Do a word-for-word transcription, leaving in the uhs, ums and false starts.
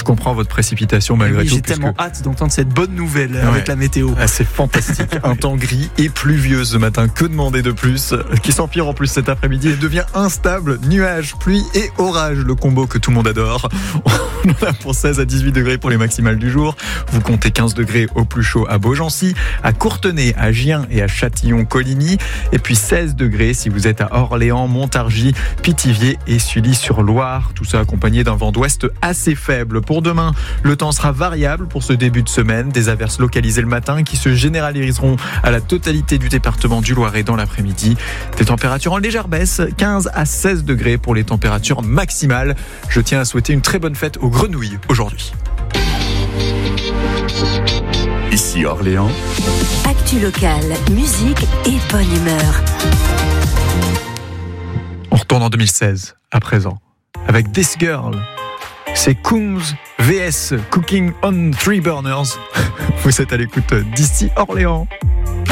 comprends votre précipitation malgré oui, tout. J'ai tellement que... hâte d'entendre cette bonne nouvelle ouais. avec la météo. Ah, c'est fantastique. Un temps gris et pluvieux ce matin. Que demander de plus ? Qui s'empire en plus cet après-midi et devient instable. Nuages, pluie et orage. Le combo que tout le monde adore. On en a pour seize à dix-huit degrés pour les maximales du jour. Vous comptez quinze degrés au plus chaud à Beaugency, à Courtenay, à Gien et à Châtillon-Coligny. Et puis seize degrés si vous êtes à Orléans, Montargis, Pithiviers et Sully-sur-Loire. Tout ça accompagné d'un vent d'ouest assez faible. Pour demain, le temps sera variable pour ce début de semaine. Des averses localisées le matin qui se généraliseront à la totalité du département du Loiret dans l'après-midi. Des températures en légère baisse, quinze à seize degrés pour les températures maximales. Je tiens à souhaiter une très bonne fête aux grenouilles aujourd'hui. Ici Orléans. Actu locale, musique et bonne humeur. On retourne en deux mille seize, à présent, avec This Girl. C'est Coombs V S Cooking on Three Burners. Vous êtes à l'écoute d'ici Orléans.